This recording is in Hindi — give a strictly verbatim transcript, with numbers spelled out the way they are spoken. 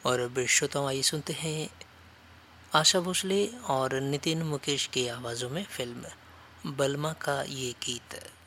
और अब श्रोताओं आइए सुनते हैं आशा भोसले और नितिन मुकेश की आवाज़ों में फ़िल्म बलमा का ये गीत।